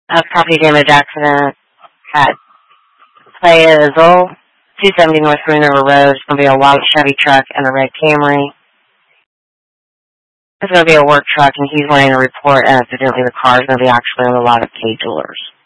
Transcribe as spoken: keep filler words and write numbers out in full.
A property damage accident at Playa Azul, two seventy North Green River Road. It's going to be a white Chevy truck and a red Camry. It's going to be a work truck, and he's wanting to report, and evidently the car is going to be actually on the lot of K Jewelers.